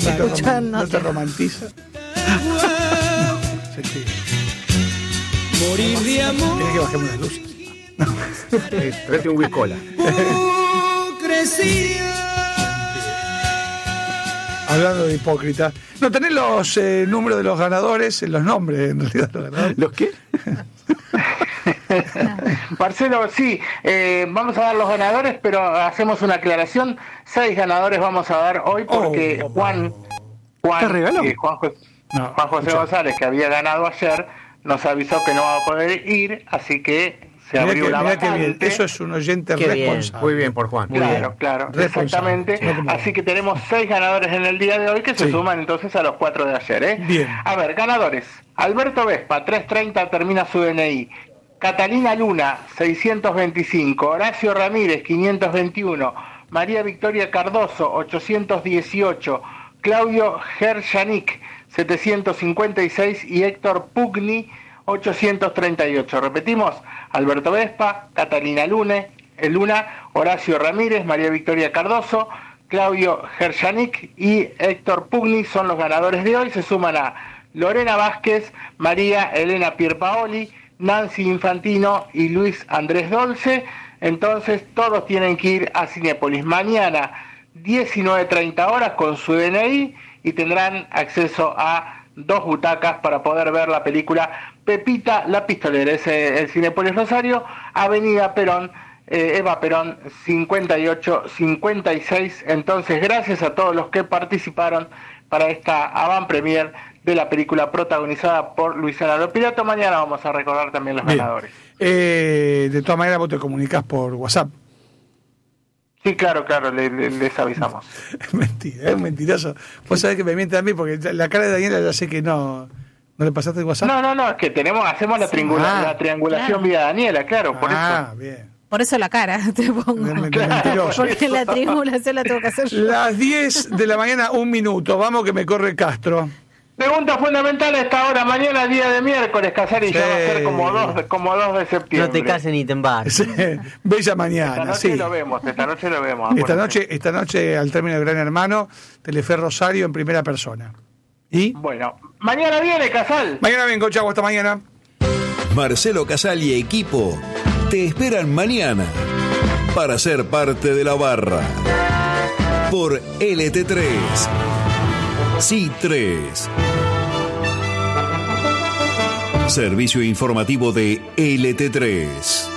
No te romantiza. Morir de amor. Tienes que bajarme las luces. Tráete un whiskola. Hablando de hipócrita. No, tenés los números de los ganadores, los nombres en realidad. ¿Los qué? Marcelo, sí, vamos a dar los ganadores, pero hacemos una aclaración. 6 ganadores vamos a dar hoy porque Juan José González, que había ganado ayer, nos avisó que no va a poder ir, así que se abrió la vacante. Eso es un oyente responsable. Muy bien por Juan. Claro, exactamente. Así que tenemos 6 ganadores en el día de hoy que se suman entonces a los 4 de ayer. Bien. A ver, ganadores. Alberto Vespa, 330 termina su DNI. Catalina Luna, 625. Horacio Ramírez, 521. María Victoria Cardoso, 818. Claudio Gerjanik, 756. Y Héctor Pugni, 838. Repetimos: Alberto Vespa, Catalina Luna, Horacio Ramírez, María Victoria Cardoso, Claudio Gerjanik y Héctor Pugni son los ganadores de hoy. Se suman a Lorena Vázquez, María Elena Pierpaoli, Nancy Infantino y Luis Andrés Dolce. Entonces todos tienen que ir a Cinépolis mañana 19:30 horas con su DNI y tendrán acceso a 2 butacas para poder ver la película Pepita la Pistolera. Es el Cinépolis Rosario, Avenida Perón, Eva Perón 5856. Entonces, gracias a todos los que participaron para esta avant premier de la película protagonizada por Luisana Lopilato. Mañana vamos a recordar también los ganadores. De todas maneras, vos te comunicás por WhatsApp. Sí, claro, les avisamos. Es mentira, es un mentiroso. Vos sabés que me miente a mí porque la cara de Daniela ya sé que no le pasaste el WhatsApp. No, es que hacemos la triangulación vía Daniela, claro, por eso. Bien. Por eso la cara te pongo. Porque la triangulación la tengo que hacer yo. Las 10 de la mañana, 1 minuto. Vamos que me corre Castro. Pregunta fundamental a esta hora. Mañana, día de miércoles, Casares, ya va a ser como 2 de septiembre. No te cases ni te embarques. Sí, bella mañana. Esta noche lo vemos. Esta noche, al término del Gran Hermano, Telefe Rosario en primera persona. ¿Y? Bueno, mañana viene, Casal. Mañana vengo, chavo, hasta mañana. Marcelo Casal y equipo te esperan mañana para ser parte de la barra por LT3. Sí 3. Servicio informativo de LT3.